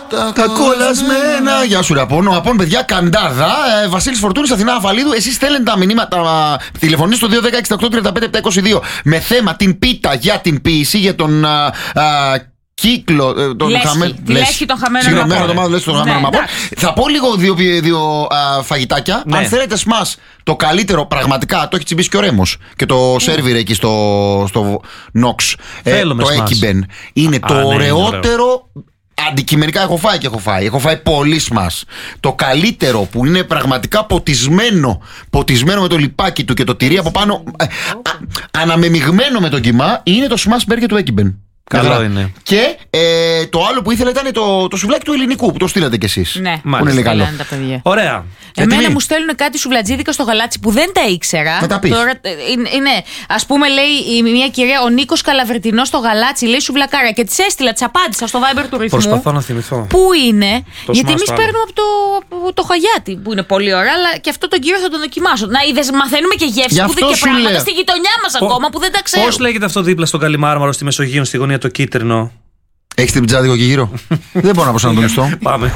τα κολλασμένα. Γεια σου, Ραπώνο. Απόν, παιδιά, Καντάδα. Βασίλης Φορτούνης, Αθηνά Αφαλίδου. Εσείς στέλνετε τα μηνύματα. Τηλεφωνήστε στο 210-68-35-722 με θέμα την πίτα για την ποίηση, για τον κύκλο. Τη λέσχη των χαμένων μαπών. Θα πω λίγο δύο φαγητάκια. Αν θέλετε σμάς, το καλύτερο πραγματικά το έχει τσιμπήσει και ο Ρέμος και το σερβιρ εκεί στο Νόξ. Το Έκιμπεν. Είναι το ωραιότερο. Αντικειμενικά έχω φάει και έχω φάει πολύ σμάς. Το καλύτερο που είναι πραγματικά ποτισμένο με το λιπάκι του και το τυρί από πάνω, αναμεμειγμένο με το κιμά, είναι το smash burger του Έκιμπεν. Καλό είναι. Και το άλλο που ήθελα ήταν το σουβλάκι του ελληνικού που το στείλατε κι εσείς. Ναι, που είναι καλό. Ωραία. Εμένα μου στέλνουν κάτι σουβλατζίδικα στο γαλάτσι που δεν τα ήξερα. Να τα πεις. Τώρα, είναι, ας πούμε, λέει μια κυρία, ο Νίκος Καλαβρετινός στο γαλάτσι, λέει σουβλακάρα. Και της έστειλα, της απάντησα στο Viber του ρυθμού. Προσπαθώ να θυμηθώ. Πού είναι, γιατί εμείς παίρνουμε από το Χαγιάτι που είναι πολύ ωραία, αλλά και αυτό τον κύριο θα τον δοκιμάσω. Να είδες, μαθαίνουμε και γεύσεις και πράγματα στη γειτονιά μας ακόμα που δεν τα ξέρουμε. Πώς λέγεται αυτό δίπλα στον Καλιμάρμαρο στη Μεσογείο, στη γωνία το κίτρινο? Έχεις την πιτζάδικο και γύρω? Δεν μπορώ να προσανατολιστώ. Πάμε.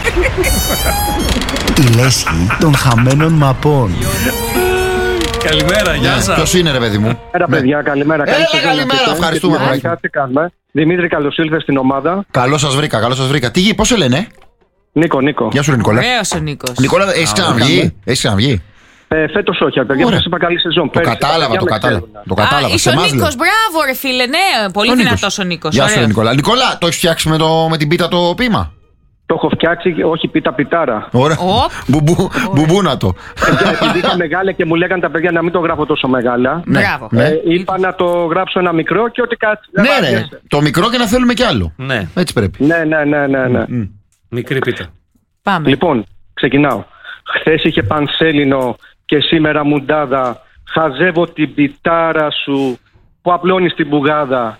Η λέσχη των χαμένων μαπών. Καλημέρα, γεια σας. Ποιος είναι, ρε παιδί μου? Έλα, παιδιά, καλημέρα. Καλημέρα, ευχαριστούμε. Κάνουμε. Δημήτρη, καλώς ήρθες στην ομάδα. Καλώς σας βρήκα. Τι γη, πώς σε λένε? Νίκο. Γεια σου, Νικόλα. Ωραίος ο Νίκος. Νικόλα, έχεις ξαναβγεί? Φέτος όχι, παιδιά, θα σας είπα καλή σεζόν. Το κατάλαβα. Είσαι ο Νίκος, μπράβο ρε φίλε, ναι, πολύ δυνατός ο Νίκος. Γεια σου, Νικόλα. Νικόλα, το έχεις φτιάξει με την πίτα το ποίημα? Το έχω φτιάξει, όχι πιτάρα. Ωραία. Μπουμπούνα το. Επειδή είχα μεγάλα και μου λέγανε τα παιδιά να μην το γράφω τόσο μεγάλα. Μπράβο. Είπα να το γράψω ένα μικρό και ό,τι κάτσει. Ναι, το μικρό και να θέλουμε κι άλλο. Ναι. Έτσι πρέπει. Ναι. Μικρή πίτα. Πάμε. Λοιπόν, ξεκινάω. Χθες είχε πανσέλινο και σήμερα μουντάδα. Χαζεύω την πιτάρα σου που απλώνεις την μπουγάδα.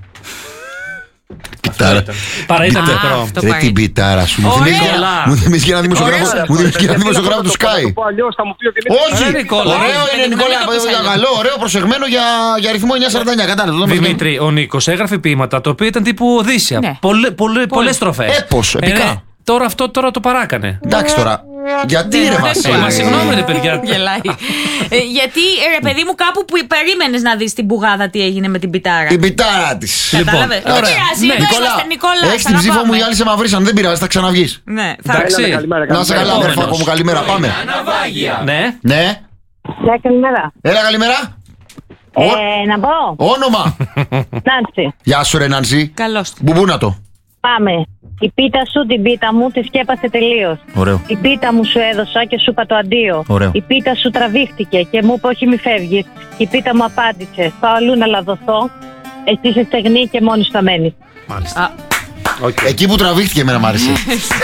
Πιτάρα. Παρά ήταν μικρό. Ρε την πιτάρα σου. Μου θυμίζει και ένα δημοσιογράφο του Sky. Όχι! Ωραίο είναι, Νικόλα. Ωραίο, προσεγμένο για αριθμό 949. Κατάλαβα. Δημήτρη, ο Νίκος έγραφε ποίηματα τα οποία ήταν τύπου Οδύσσια. Πολλές στροφές. Έπος, επικά. Τώρα το παράκανε. Εντάξει τώρα. Γιατί ρε Βασίλη? Συγγνώμη ρε παιδιά. Γελάει. Γιατί ρε παιδί μου, κάπου που περίμενες να δεις την μπουγάδα τι έγινε με την πιτάρα. Την πιτάρα της. Κατάλαβες. Δεν πειράζει, εδώ είμαστε, Νικόλα. Έχεις την ψήφο μου, οι άλλοι σε μαυρίσαν. Δεν πειράζει, θα ξαναβγείς. Ναι, εντάξει. Να σε καλά, αδερφάκο μου, καλημέρα. Πάμε. Ναι. Καλημέρα. Έλα, καλημέρα. Να πω. Όνομα. Νάνση. Γεια σου ρε Νάνση. Καλώς. Μπουμπούνα το. Πάμε. Η πίτα σου, την πίτα μου, τη σκέπασε τελείως. Ωραίο. Η πίτα μου σου έδωσα και σου είπα το αντίο. Ωραίο. Η πίτα σου τραβήχτηκε και μου είπε όχι μη φεύγεις. Η πίτα μου απάντησε. Πάω αλλού να λαδωθώ. Εσύ είσαι στεγνή και μόνη σου θα μένεις. Μάλιστα. Εκεί που τραβήχτηκε εμένα μ' άρεσε.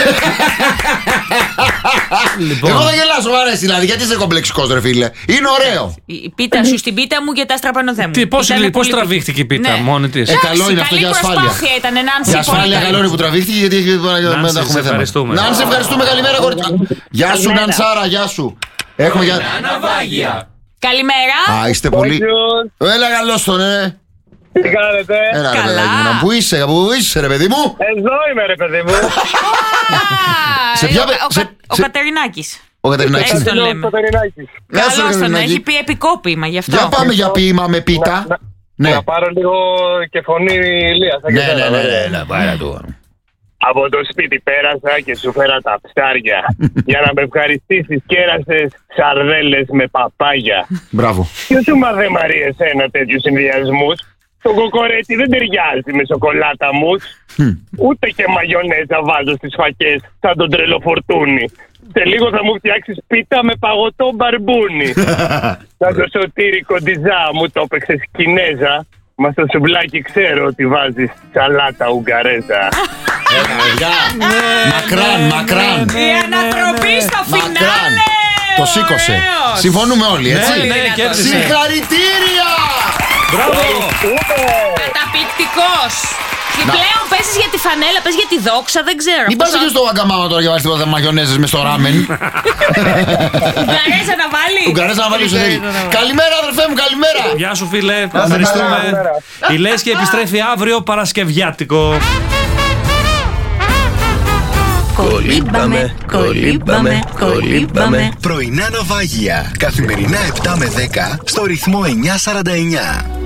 Εγώ θα γελάσω, μου αρέσει δηλαδή. Γιατί είσαι κομπλεξικός ρε φίλε? Είναι ωραίο. Η πίτα σου στην πίτα μου και τα στραπανωθέ μου. Πώς τραβήχτηκε η πίτα μόνη της? Καλό είναι αυτό για ασφάλεια. Για ασφάλεια καλό είναι που τραβήχτηκε, γιατί δεν έχουμε θέμα. Νάνση, ευχαριστούμε. Καλημέρα κορίτσια. Γεια σου Νανσάρα, γεια σου. Έχουμε για Ναυάγια. Καλημέρα. Α, είστε πολύ. Έλα καλώς τον, Τι κάνετε? Έλα ρε παιδάκι μου, πού είσαι ρε παιδί μου? Εδώ είμαι ρε παιδί μου. Ο Κατερινάκης. Ο Κατερινάκης. Έτσι τον λέμε. Καλώς τον, έχει πει επικόπημα γι' αυτό. Για πάμε για ποίημα με πίτα. Να πάρω λίγο και φωνή Ηλίας. Ναι, πάρα το. Από το σπίτι πέρασα και σου φέρα τα ψάρια. Για να με ευχαριστήσεις κέρασες σαρδέλες με παπάγια. Μπράβο. Ποιος σου μαθαίνει Μαρία εσένα τέτοιους συνδυασμούς? Το κοκορέτσι δεν ταιριάζει με σοκολάτα μους. Ούτε και μαγιονέζα βάζω στις φακές σαν τον τρελοφορτούνι. Σε λίγο θα μου φτιάξεις πίτα με παγωτό μπαρμπούνι. Σαν το Σωτήρι Κοντιζά μου το έπαιξες Κινέζα. Μα στο σουβλάκι ξέρω ότι βάζεις σαλάτα Ουγγαρέζα. Μακράν. Η ανατροπή στο φινάλε. Το σήκωσε. Συμφωνούμε όλοι, έτσι? Συγχαρητήρια! Μπράβο! Καταπληκτικός! Και πλέον παίζεις για τη φανέλα, παίζεις για τη δόξα, δεν ξέρω. Μην πας και στο αγκαμάμα τώρα για τίποτα μαγιονέζες μες στο ράμεν. Ουγγαρέζα να βάλει. Ουγγαρέζα να βάλει στο θέλει. Καλημέρα αδερφέ μου, καλημέρα. Γεια σου φίλε, ευχαριστούμε. Η Λέσχη επιστρέφει αύριο Παρασκευιάτικο. κολύμπαμε, κολύμπαμε, κολύμπαμε. Πρωινά ναυάγια. Καθημερινά 7 με 10 στο ρυθμό 949.